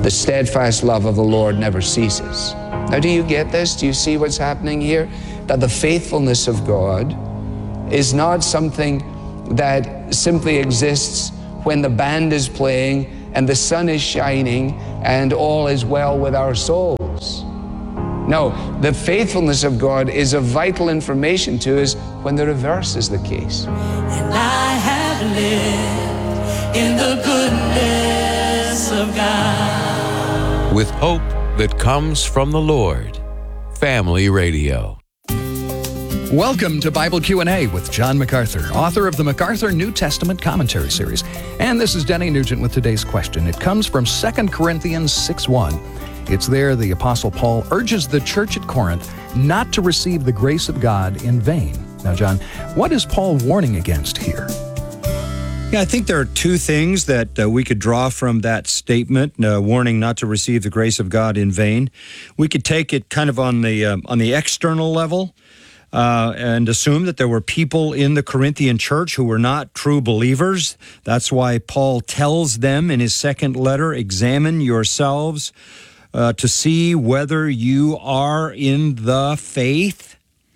The steadfast love of the Lord never ceases. Now, do you get this? Do you see what's happening here? That the faithfulness of God is not something that simply exists when the band is playing and the sun is shining and all is well with our souls. No, the faithfulness of God is of vital information to us when the reverse is the case. And I have lived in the goodness of God. With hope that comes from the Lord. Family Radio. Welcome to Bible Q&A with John MacArthur, author of the MacArthur New Testament Commentary Series. And this is Denny Nugent with today's question. It comes from 2 Corinthians 6:1. It's there the Apostle Paul urges the church at Corinth not to receive the grace of God in vain. Now, John, what is Paul warning against here? Yeah, I think there are two things that we could draw from that statement, warning not to receive the grace of God in vain. We could take it kind of on the external level and assume that there were people in the Corinthian church who were not true believers. That's why Paul tells them in his second letter, examine yourselves to see whether you are in the faith.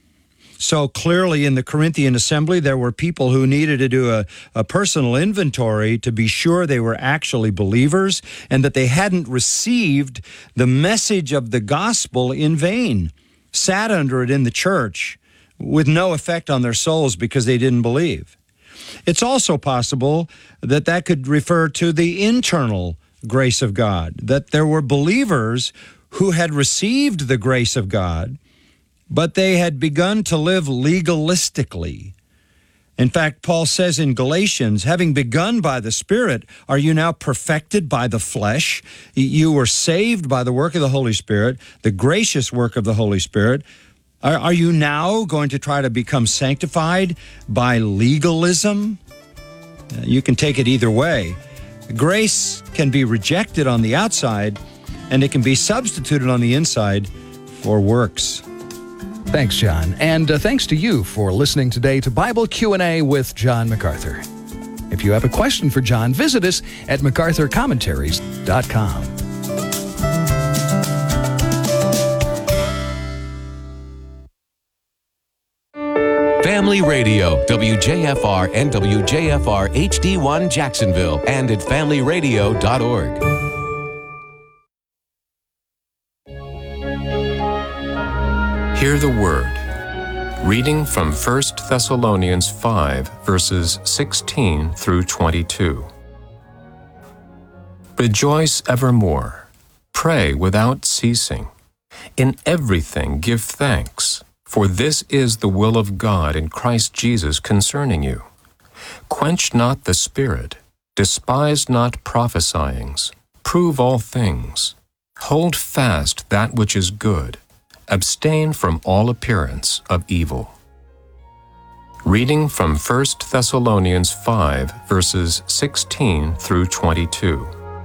So clearly in the Corinthian assembly, there were people who needed to do a personal inventory to be sure they were actually believers and that they hadn't received the message of the gospel in vain, sat under it in the church with no effect on their souls because they didn't believe. It's also possible that that could refer to the internal grace of God, that there were believers who had received the grace of God, but they had begun to live legalistically. In fact, Paul says in Galatians, having begun by the Spirit, are you now perfected by the flesh? You were saved by the work of the Holy Spirit, the gracious work of the Holy Spirit. Are you now going to try to become sanctified by legalism? You can take it either way. Grace can be rejected on the outside, and it can be substituted on the inside for works. Thanks, John. And thanks to you for listening today to Bible Q&A with John MacArthur. If you have a question for John, visit us at MacArthurCommentaries.com. Family Radio, WJFR and WJFR HD1 Jacksonville, and at familyradio.org. Hear the Word. Reading from 1 Thessalonians 5, verses 16 through 22. Rejoice evermore. Pray without ceasing. In everything give thanks, for this is the will of God in Christ Jesus concerning you. Quench not the Spirit. Despise not prophesyings. Prove all things. Hold fast that which is good. Abstain from all appearance of evil. Reading from 1 Thessalonians 5, verses 16 through 22.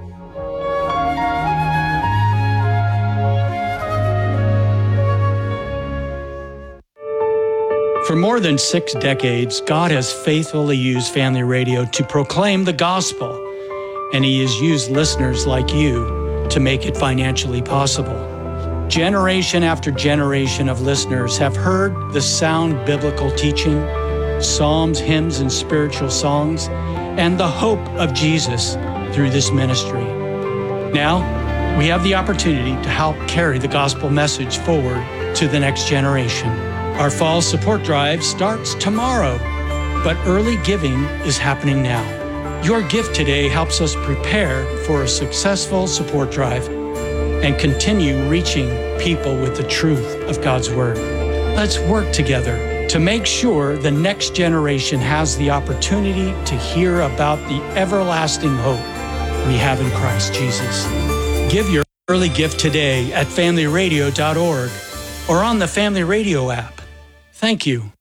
For more than 6 decades, God has faithfully used Family Radio to proclaim the gospel, and He has used listeners like you to make it financially possible. Generation after generation of listeners have heard the sound biblical teaching, psalms, hymns, and spiritual songs, and the hope of Jesus through this ministry. Now, we have the opportunity to help carry the gospel message forward to the next generation. Our fall support drive starts tomorrow, but early giving is happening now. Your gift today helps us prepare for a successful support drive and continue reaching people with the truth of God's Word. Let's work together to make sure the next generation has the opportunity to hear about the everlasting hope we have in Christ Jesus. Give your early gift today at familyradio.org or on the Family Radio app. Thank you.